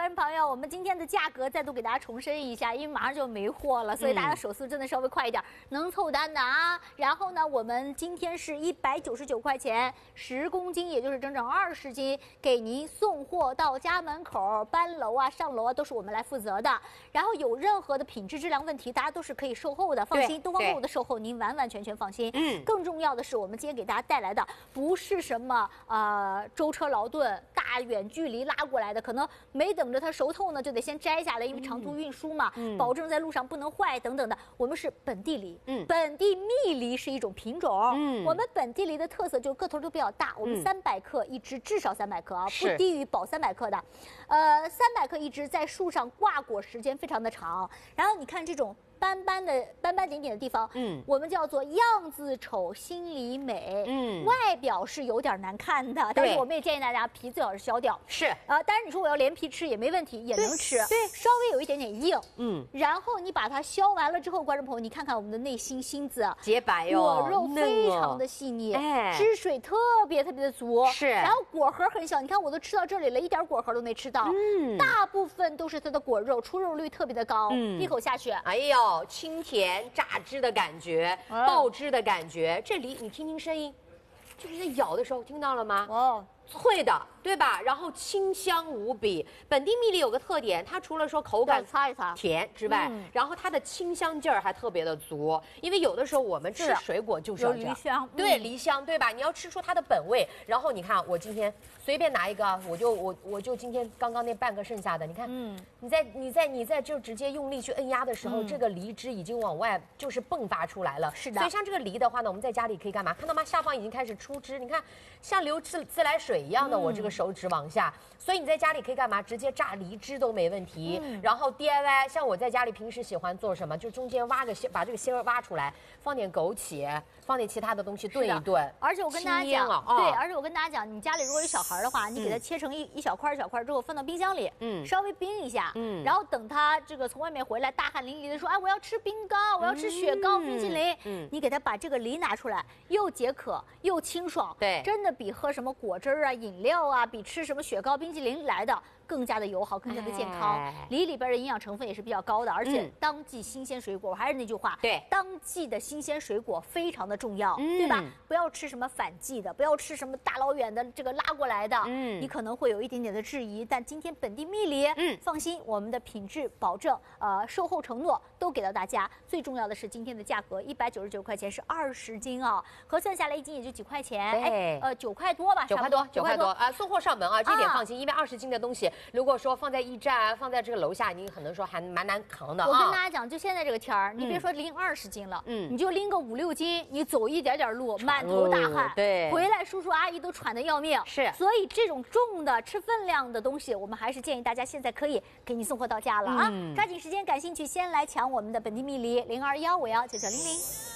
观众朋友，我们今天的价格再度给大家重申一下，因为马上就没货了，所以大家手速真的稍微快一点，能凑单的啊。然后呢，我们今天是199块钱，10公斤，也就是整整20斤，给您送货到家门口，搬楼啊、上楼啊都是我们来负责的。然后有任何的品质质量问题，大家都是可以售后的，放心，东方购物的售后您完完全全放心。更重要的是，我们今天给大家带来的不是什么舟车劳顿、大远距离拉过来的，可能没等着它熟透呢，就得先摘下来，因为长途运输嘛，保证在路上不能坏等等的。我们是本地梨，本地蜜梨是一种品种，我们本地梨的特色就是个头都比较大，我们300克一只，至少300克啊，不低于保300克的。300克一只，在树上挂果时间非常的长，然后你看这种斑斑点点的地方，我们叫做样子丑心里美，外表是有点难看的，但是我们也建议大家皮最好是削掉，当然你说我要连皮吃也没问题，也能吃，对，稍微有一点点硬，然后你把它削完了之后，观众朋友你看看我们的内心芯子洁白哟， 果肉非常的细腻，汁水特别的足，然后果核很小，你看我都吃到这里了，一点果核都没吃到，大部分都是它的果肉，出肉率特别的高，一口下去， 哎呦。清甜榨汁的感觉，爆汁的感觉。这梨你听听声音，就是在咬的时候听到了吗？哦，脆的，对吧？然后清香无比。本地蜜梨有个特点，它除了说口感擦一擦甜之外，然后它的清香劲儿还特别的足。因为有的时候我们吃水果就是要这样， 梨香， 对，梨香，对吧？你要吃出它的本味。然后你看，我今天随便拿一个，我就今天刚刚那半个剩下的，你看，你在就直接用力去摁压的时候，这个梨汁已经往外就是迸发出来了。 是的。 所以像这个梨的话呢，我们在家里可以干嘛？看到吗？下方已经开始出汁，你看像流自来水一样的，我这个手指往下。所以你在家里可以干嘛？直接榨梨汁都没问题。然后 DIY， 像我在家里平时喜欢做什么？就中间挖个把这个芯儿挖出来，放点枸杞，放点其他的东西炖一炖。 而且我跟大家讲，对，而且我跟大家讲，你家里如果有小孩的话，你给它切成一小块之后放到冰箱里，稍微冰一下，然后等他这个从外面回来大汗淋漓的说，哎，我要吃冰糕，我要吃雪糕、冰淇淋，你给他把这个梨拿出来，又解渴又清爽， 对， 真的比喝什么果汁啊、饮料啊，比吃什么雪糕、冰淇淋来的更加的友好，更加的健康。梨里边的营养成分也是比较高的，而且当季新鲜水果，我还是那句话，对，当季的新鲜水果非常的重要，对吧？不要吃什么反季的，不要吃什么大老远的这个拉过来的，你可能会有一点点的质疑。但今天本地蜜梨，放心，我们的品质保证，售后承诺都给到大家。最重要的是今天的价格199块钱是20斤啊，核算下来1斤也就几块钱，哎，9块多吧 ，9块多啊，送货上门啊，这点放心，因为20斤的东西，如果说放在驿站，放在这个楼下，你可能说还蛮难扛的。 我跟大家讲，就现在这个天儿，你别说拎20斤了，你就拎个5、6斤，你走一点路，满头大汗， 对， 回来叔叔阿姨都喘得要命。 是， 所以这种重的吃分量的东西，我们还是建议大家现在可以给你送货到家了啊！抓紧时间，感兴趣先来抢我们的本地蜜梨0215199900。